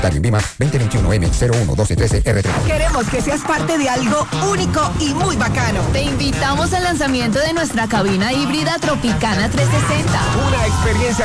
Darío Bima 2021M011213R3. Queremos que seas parte de algo único y muy bacano. Te invitamos al lanzamiento de nuestra cabina híbrida Tropicana 360. Una experiencia